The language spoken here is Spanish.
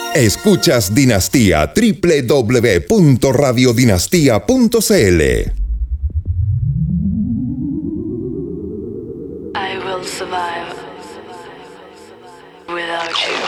Escuchas Dinastía, www.radiodinastia.cl. I will survive without you.